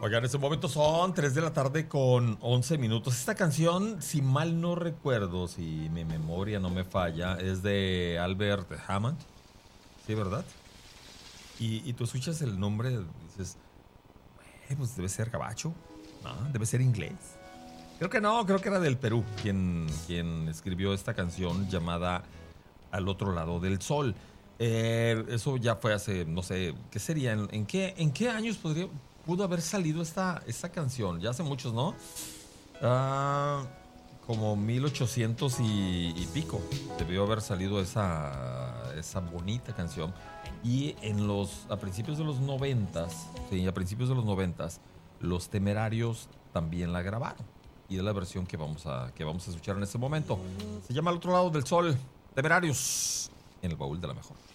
Oigan, en ese momento son 3 de la tarde con 11 minutos. Esta canción, si mal no recuerdo, si mi memoria no me falla, es de Albert Hammond. Sí, ¿verdad? Y tú escuchas el nombre, dices, pues debe ser gabacho, ¿no? Debe ser inglés. Creo que no, creo que era del Perú quien escribió esta canción llamada Al otro lado del sol. Eso ya fue hace, no sé, ¿qué sería? ¿En qué años pudo haber salido esta canción? Ya hace muchos, ¿no? Ah, como 1800 y pico debió haber salido esa bonita canción. Y a principios de los noventas, sí, a principios de los noventas, los Temerarios también la grabaron. Y es la versión que vamos a escuchar en este momento. Se llama Al otro lado del sol, Temerarios, en el baúl de la mejor.